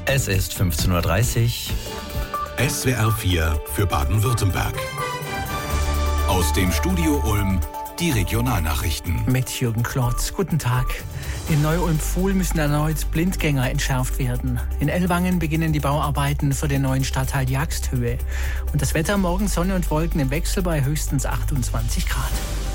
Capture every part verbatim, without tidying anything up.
Es ist fünfzehn Uhr dreißig. S W R vier für Baden-Württemberg. Aus dem Studio Ulm die Regionalnachrichten. Mit Jürgen Klotz. Guten Tag. In Neu-Ulm-Pfuhl müssen erneut Blindgänger entschärft werden. In Ellwangen beginnen die Bauarbeiten für den neuen Stadtteil Jagsthöhe. Und das Wetter: morgen Sonne und Wolken im Wechsel bei höchstens achtundzwanzig Grad.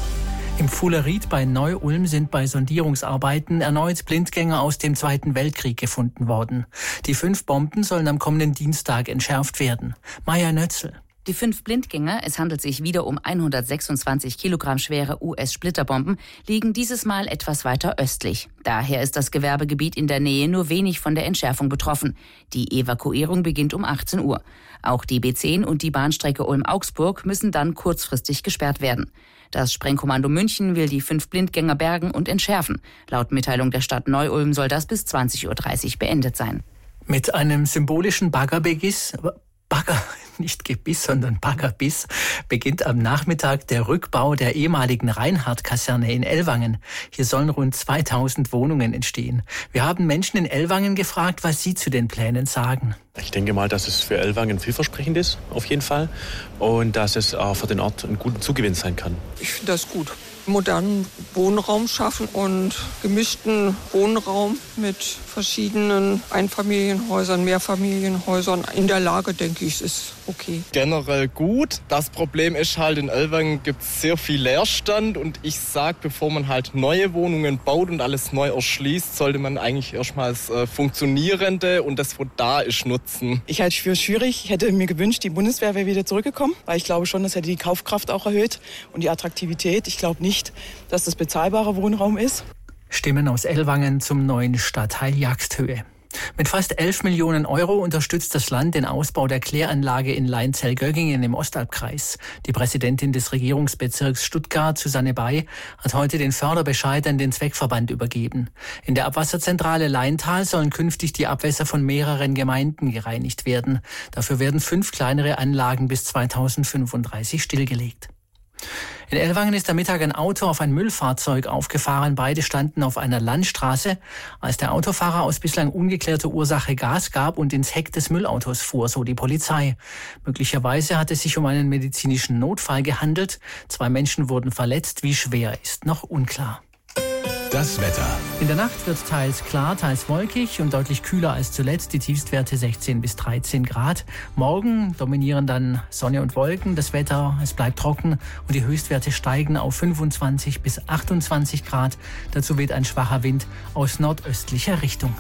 Im Pfuhler Ried bei Neu-Ulm sind bei Sondierungsarbeiten erneut Blindgänger aus dem Zweiten Weltkrieg gefunden worden. Die fünf Bomben sollen am kommenden Dienstag entschärft werden. Maja Nötzl. Die fünf Blindgänger, es handelt sich wieder um hundertsechsundzwanzig Kilogramm schwere U S-Splitterbomben, liegen dieses Mal etwas weiter östlich. Daher ist das Gewerbegebiet in der Nähe nur wenig von der Entschärfung betroffen. Die Evakuierung beginnt um achtzehn Uhr. Auch die B zehn und die Bahnstrecke Ulm-Augsburg müssen dann kurzfristig gesperrt werden. Das Sprengkommando München will die fünf Blindgänger bergen und entschärfen. Laut Mitteilung der Stadt Neu-Ulm soll das bis zwanzig Uhr dreißig beendet sein. Mit einem symbolischen Baggerbegiss... Bagger, nicht Gebiss, sondern Baggerbiss, beginnt am Nachmittag der Rückbau der ehemaligen Reinhardt-Kaserne in Ellwangen. Hier sollen rund zweitausend Wohnungen entstehen. Wir haben Menschen in Ellwangen gefragt, was sie zu den Plänen sagen. Ich denke mal, dass es für Ellwangen vielversprechend ist, auf jeden Fall. Und dass es auch für den Ort einen guten Zugewinn sein kann. Ich finde das gut. Modernen Wohnraum schaffen und gemischten Wohnraum mit verschiedenen Einfamilienhäusern, Mehrfamilienhäusern. In der Lage, denke ich, ist okay. Generell gut. Das Problem ist halt, in Ellwangen gibt es sehr viel Leerstand. Und ich sage, bevor man halt neue Wohnungen baut und alles neu erschließt, sollte man eigentlich erstmals äh, funktionierende und das, was da ist, nutzen. Ich halte es für schwierig. Ich hätte mir gewünscht, die Bundeswehr wäre wieder zurückgekommen. Weil ich glaube schon, das hätte die Kaufkraft auch erhöht und die Attraktivität. Ich glaube nicht, dass das bezahlbarer Wohnraum ist. Stimmen aus Ellwangen zum neuen Stadtteil Jagsthöhe. Mit fast elf Millionen Euro unterstützt das Land den Ausbau der Kläranlage in Leinzell-Göggingen im Ostalbkreis. Die Präsidentin des Regierungsbezirks Stuttgart, Susanne Bay, hat heute den Förderbescheid an den Zweckverband übergeben. In der Abwasserzentrale Leintal sollen künftig die Abwässer von mehreren Gemeinden gereinigt werden. Dafür werden fünf kleinere Anlagen bis zweitausendfünfunddreißig stillgelegt. In Ellwangen ist am Mittag ein Auto auf ein Müllfahrzeug aufgefahren. Beide standen auf einer Landstraße, als der Autofahrer aus bislang ungeklärter Ursache Gas gab und ins Heck des Müllautos fuhr, so die Polizei. Möglicherweise hat es sich um einen medizinischen Notfall gehandelt. Zwei Menschen wurden verletzt. Wie schwer, ist noch unklar. Das Wetter. In der Nacht wird teils klar, teils wolkig und deutlich kühler als zuletzt. Die Tiefstwerte sechzehn bis dreizehn Grad. Morgen dominieren dann Sonne und Wolken. Das Wetter, es bleibt trocken und die Höchstwerte steigen auf fünfundzwanzig bis achtundzwanzig Grad. Dazu weht ein schwacher Wind aus nordöstlicher Richtung.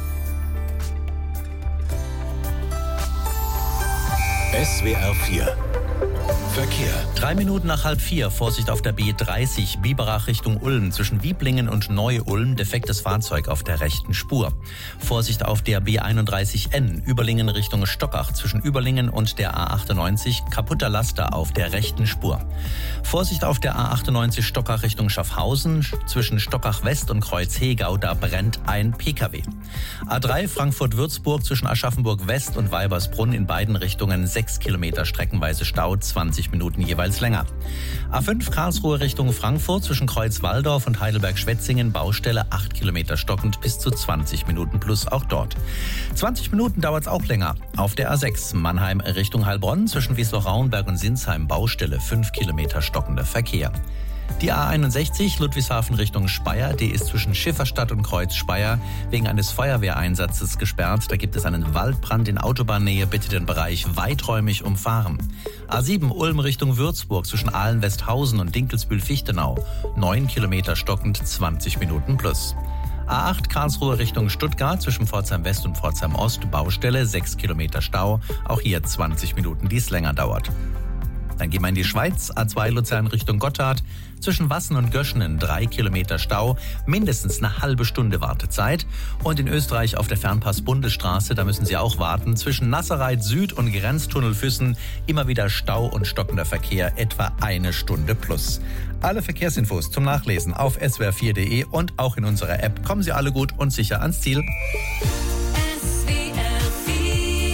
S W R vier Verkehr. Drei Minuten nach halb vier. Vorsicht auf der B dreißig, Biberach Richtung Ulm. Zwischen Wieblingen und Neu-Ulm defektes Fahrzeug auf der rechten Spur. Vorsicht auf der B einunddreißig N, Überlingen Richtung Stockach. Zwischen Überlingen und der A achtundneunzig, kaputter Laster auf der rechten Spur. Vorsicht auf der A achtundneunzig Stockach Richtung Schaffhausen. Zwischen Stockach West und Kreuz Hegau, da brennt ein P K W. A drei Frankfurt-Würzburg zwischen Aschaffenburg West und Weibersbrunn in beiden Richtungen sechs Kilometer streckenweise Stau, zwanzig Minuten jeweils länger. A fünf Karlsruhe Richtung Frankfurt zwischen Kreuz-Walldorf und Heidelberg-Schwetzingen, Baustelle acht Kilometer stockend bis zu zwanzig Minuten plus auch dort. zwanzig Minuten dauert es auch länger. Auf der A sechs Mannheim Richtung Heilbronn zwischen Wiesloch-Rauenberg und Sinsheim, Baustelle fünf Kilometer stockender Verkehr. Die A einundsechzig Ludwigshafen Richtung Speyer, die ist zwischen Schifferstadt und Kreuz Speyer wegen eines Feuerwehreinsatzes gesperrt. Da gibt es einen Waldbrand in Autobahnnähe, bitte den Bereich weiträumig umfahren. A sieben Ulm Richtung Würzburg zwischen Ahlen-Westhausen und Dinkelsbühl-Fichtenau, neun Kilometer stockend, zwanzig Minuten plus. A acht Karlsruhe Richtung Stuttgart zwischen Pforzheim West und Pforzheim Ost, Baustelle, sechs Kilometer Stau, auch hier zwanzig Minuten, die es länger dauert. Dann gehen wir in die Schweiz, A zwei Luzern Richtung Gotthard, zwischen Wassen und Göschenen drei Kilometer Stau, mindestens eine halbe Stunde Wartezeit. Und in Österreich auf der Fernpass-Bundesstraße, da müssen Sie auch warten, zwischen Nasserreit Süd und Grenztunnel Füssen immer wieder Stau und stockender Verkehr, etwa eine Stunde plus. Alle Verkehrsinfos zum Nachlesen auf s w r vier punkt de und auch in unserer App. Kommen Sie alle gut und sicher ans Ziel.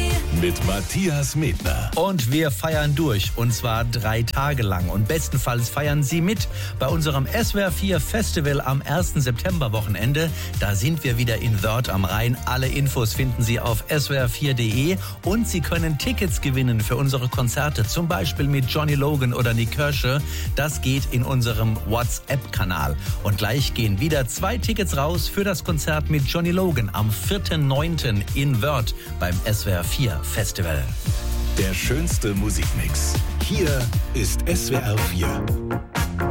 mit Matthias Medner. Und wir feiern durch, und zwar drei Tage lang. Und bestenfalls feiern Sie mit bei unserem S W R vier Festival am ersten September-Wochenende. Da sind wir wieder in Wörth am Rhein. Alle Infos finden Sie auf S W R vier punkt de und Sie können Tickets gewinnen für unsere Konzerte, zum Beispiel mit Johnny Logan oder Nik Kersche. Das geht in unserem WhatsApp-Kanal. Und gleich gehen wieder zwei Tickets raus für das Konzert mit Johnny Logan am vierten neunten in Wörth beim S W R vier Festival. Der schönste Musikmix. Hier ist S W R vier.